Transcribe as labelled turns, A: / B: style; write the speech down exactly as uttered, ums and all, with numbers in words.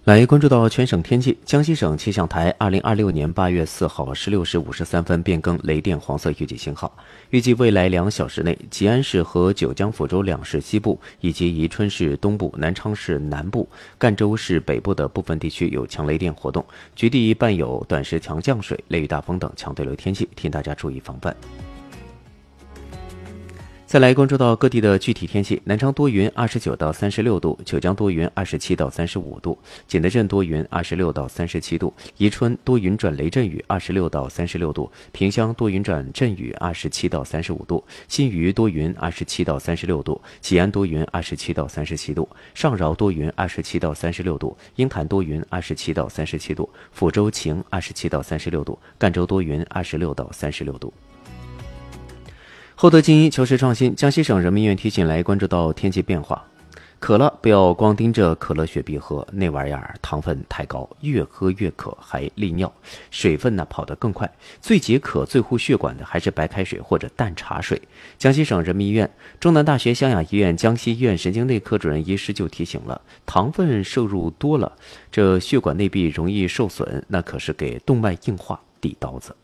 A: 来关注到全省天气，江西省气象台二零二六年八月四号十六时五十三分变更雷电黄色预警信号，预计未来两小时内，吉安市和九江府州两市西部以及宜春市东部、南昌市南部、赣州市北部的部分地区有强雷电活动，局地伴有短时强降水、雷雨大风等强对流天气，提醒大家注意防范。再来关注到各地的具体天气，南昌多云二十九到三十六度，九江多云二十七到三十五度，景德镇多云二十六到三十七度，宜春多云转雷阵雨二十六到三十六度，萍乡多云转阵雨二十七到三十五度，新余多云二十七到三十六度，吉安多云二十七到三十七度，上饶多云二十七到三十六度，鹰潭多云二十七到三十七度，抚州晴二十七到三十六度，赣州多云二十六到三十六度。厚德精英求实创新，江西省人民医院提醒来关注到天气变化。渴了不要光盯着可乐雪碧喝，那玩意儿糖分太高，越喝越渴，还利尿，水分呢跑得更快。最解渴最护血管的还是白开水或者淡茶水。江西省人民医院、中南大学湘雅医院江西医院神经内科主任医师就提醒了，糖分摄入多了，这血管内壁容易受损，那可是给动脉硬化递刀子。